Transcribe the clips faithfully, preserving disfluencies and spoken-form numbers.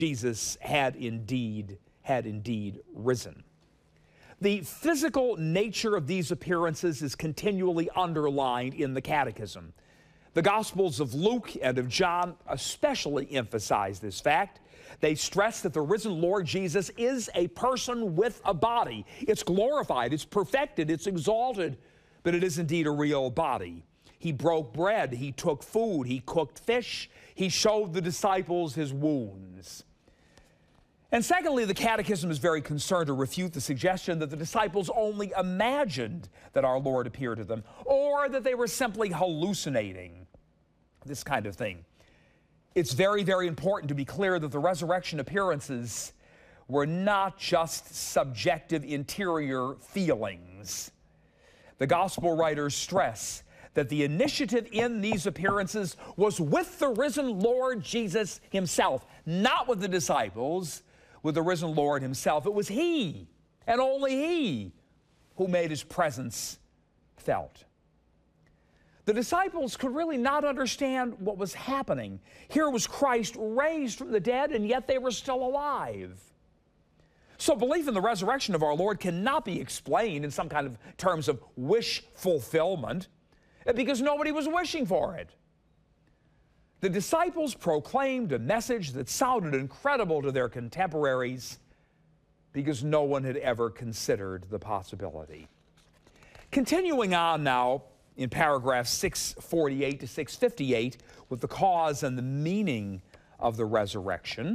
Jesus had indeed, had indeed risen. The physical nature of these appearances is continually underlined in the Catechism. The Gospels of Luke and of John especially emphasize this fact. They stress that the risen Lord Jesus is a person with a body. It's glorified, it's perfected, it's exalted, but it is indeed a real body. He broke bread, he took food, he cooked fish, he showed the disciples his wounds. And secondly, the Catechism is very concerned to refute the suggestion that the disciples only imagined that our Lord appeared to them, or that they were simply hallucinating, this kind of thing. It's very, very important to be clear that the resurrection appearances were not just subjective interior feelings. The gospel writers stress that the initiative in these appearances was with the risen Lord Jesus himself, not with the disciples, with the risen Lord himself. It was he, and only he, who made his presence felt. The disciples could really not understand what was happening. Here was Christ raised from the dead, and yet they were still alive. So belief in the resurrection of our Lord cannot be explained in some kind of terms of wish fulfillment, because nobody was wishing for it. The disciples proclaimed a message that sounded incredible to their contemporaries because no one had ever considered the possibility. Continuing on now in paragraphs six forty-eight to six fifty-eight with the cause and the meaning of the resurrection,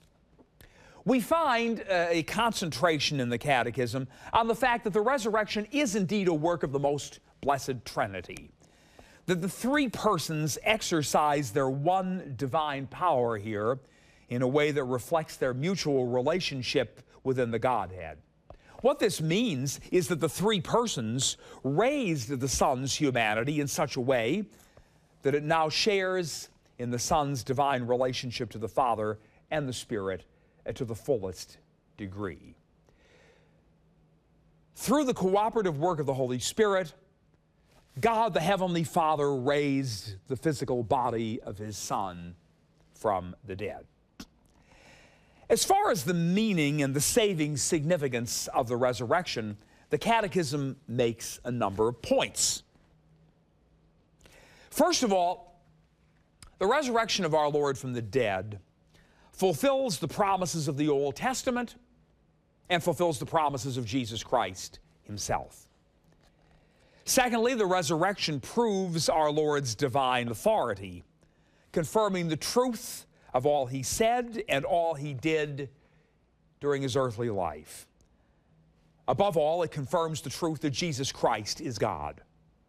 we find uh, a concentration in the Catechism on the fact that the resurrection is indeed a work of the most blessed Trinity. That the three persons exercise their one divine power here in a way that reflects their mutual relationship within the Godhead. What this means is that the three persons raised the Son's humanity in such a way that it now shares in the Son's divine relationship to the Father and the Spirit to the fullest degree. Through the cooperative work of the Holy Spirit, God the Heavenly Father raised the physical body of his Son from the dead. As far as the meaning and the saving significance of the resurrection, the Catechism makes a number of points. First of all, the resurrection of our Lord from the dead fulfills the promises of the Old Testament and fulfills the promises of Jesus Christ himself. Secondly, the resurrection proves our Lord's divine authority, confirming the truth of all he said and all he did during his earthly life. Above all, it confirms the truth that Jesus Christ is God.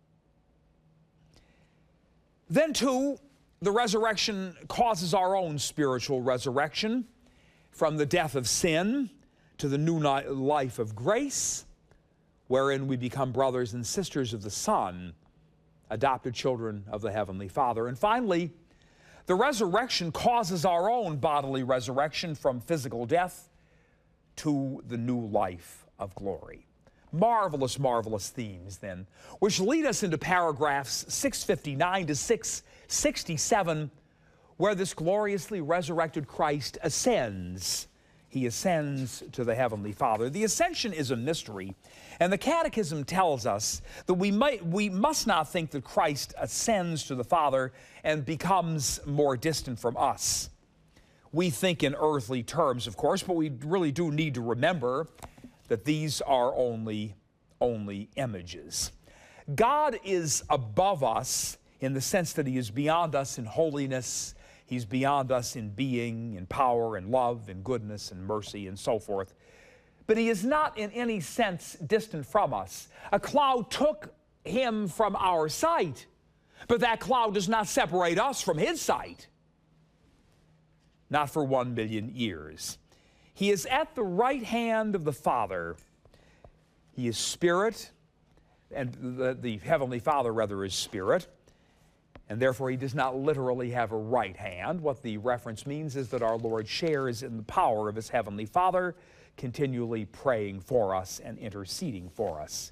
Then, too, the resurrection causes our own spiritual resurrection from the death of sin to the new life of grace, wherein we become brothers and sisters of the Son, adopted children of the Heavenly Father. And finally, the resurrection causes our own bodily resurrection from physical death to the new life of glory. Marvelous, marvelous themes, then, which lead us into paragraphs six fifty-nine to six sixty-seven, where this gloriously resurrected Christ ascends. He ascends to the Heavenly Father. The ascension is a mystery, and the Catechism tells us that we, might, we must not think that Christ ascends to the Father and becomes more distant from us. We think in earthly terms, of course, but we really do need to remember that these are only, only images. God is above us in the sense that he is beyond us in holiness. He's beyond us in being, in power, in love, in goodness, and mercy, and so forth. But he is not in any sense distant from us. A cloud took him from our sight, but that cloud does not separate us from his sight. Not for one million years. He is at the right hand of the Father. He is Spirit, and the, the Heavenly Father, rather, is Spirit. And therefore, he does not literally have a right hand. What the reference means is that our Lord shares in the power of his Heavenly Father, continually praying for us and interceding for us.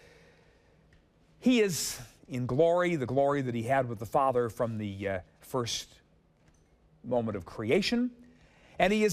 He is in glory, the glory that he had with the Father from the uh, first moment of creation. And he is